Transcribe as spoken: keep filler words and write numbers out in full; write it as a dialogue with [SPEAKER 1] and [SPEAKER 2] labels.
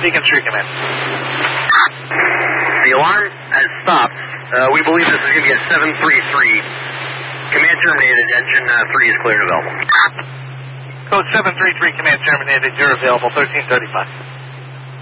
[SPEAKER 1] Beacon Street, command.
[SPEAKER 2] The alarm has stopped. Uh, we believe this is going to be a seven three three. Command terminated. Engine uh, three is clear and available.
[SPEAKER 1] Code seven three three, command terminated. You're available. thirteen thirty-five.